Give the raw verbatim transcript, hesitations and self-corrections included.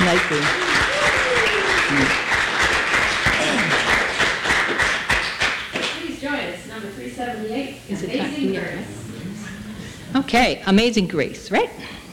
nicely. Please join us, number three seventy-eight, Is it Amazing time? Grace. Okay, Amazing Grace, right?